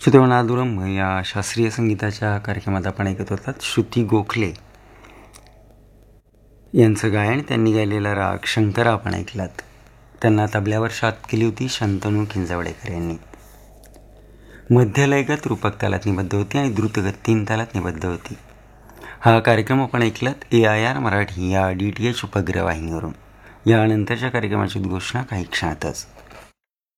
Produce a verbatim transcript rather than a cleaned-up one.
श्रुतवनादुरम या शास्त्रीय संगीताच्या कार्यक्रमात आपण ऐकत होतात श्रुती गोखले यांचं गायन. त्यांनी गायलेला राग शंकरा आपण ऐकलात. त्यांना तबल्यावर साथ केली होती शंतनू किंजवडेकर यांनी. मध्यलयगत रूपक तालात निबद्ध होती आणि द्रुतगत तीन तालात निबद्ध होती. हा कार्यक्रम आपण ऐकलात ए आय आर मराठी या डी टी एच उपग्रह वाहिनीवरून. यानंतरच्या कार्यक्रमाची घोषणा काही क्षणातच.